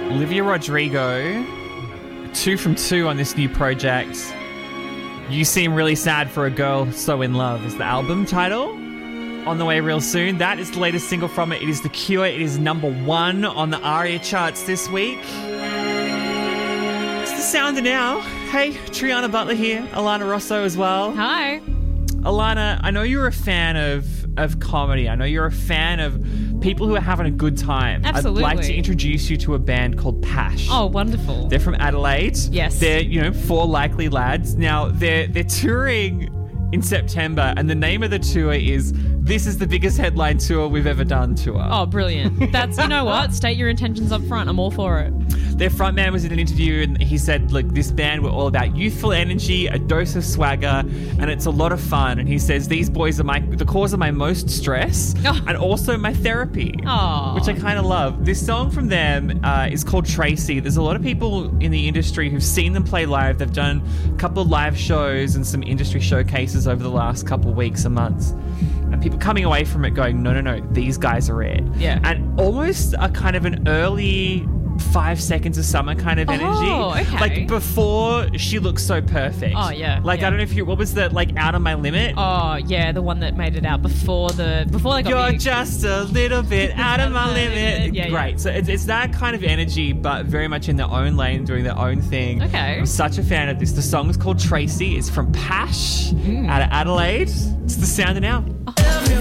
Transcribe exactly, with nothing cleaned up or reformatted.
Olivia Rodrigo, two from two on this new project. You Seem Really Sad for a Girl So in Love is the album title. On the way real soon. That is the latest single from it. It is The Cure. It is number one on the ARIA charts this week. It's the sound of now. Hey, Triana Butler here. Alana Rosso as well. Hi. Alana, I know you're a fan of, of comedy. I know you're a fan of people who are having a good time. Absolutely. I'd like to introduce you to a band called Pash. Oh, wonderful. They're from Adelaide. Yes. They're, you know, four likely lads. Now, they're they're touring in September, and the name of the tour is This is the Biggest Headline Tour We've Ever Done tour. Oh, brilliant. That's, you know what? State your intentions up front. I'm all for it. Their frontman was in an interview and he said, look, this band, we're all about youthful energy, a dose of swagger, and it's a lot of fun. And he says, these boys are my the cause of my most stress Oh. and also my therapy, Oh. which I kind of love. This song from them uh, is called Tracy. There's a lot of people in the industry who've seen them play live. They've done a couple of live shows and some industry showcases over the last couple of weeks and months. And people coming away from it going, no, no, no, these guys are it. Yeah. And almost a kind of an early Five Seconds of Summer kind of energy. Oh, okay. Like before She Looks So Perfect. Oh, yeah, Like, yeah. I don't know if you, what was the, like, Out of My Limit? Oh, yeah, the one that made it out before the before they got You're big. just a little bit out of my limit. Yeah, yeah. Great. So it's, it's that kind of energy, but very much in their own lane, doing their own thing. Okay. I'm such a fan of this. The song is called Tracy. It's from Pash Mm. out of Adelaide. It's the sound of now.